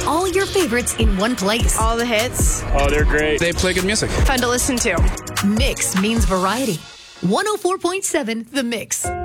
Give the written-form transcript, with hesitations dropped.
All your favorites in one place. All the hits. Oh, they're great. They play good music. Fun to listen to. Mix means variety. 104.7 The Mix.